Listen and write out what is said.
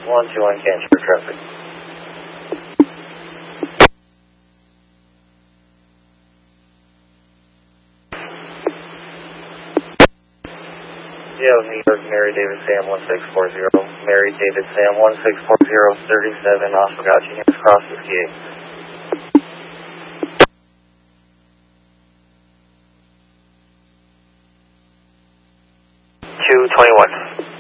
121 cancel for traffic. Yo, New York, Mary David Sam 1640. Mary David Sam 1640, 37 Oswegatchie, next cross is gate. 221.